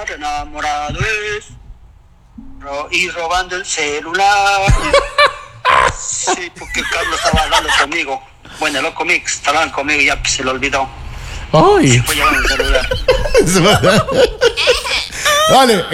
enamorado es. Y robando el celular. Sí, porque Carlos estaba hablando conmigo. Bueno, el loco Mix, estaban conmigo y ya se lo olvidó. ¡Ay! Se fue llevando el celular. Vale.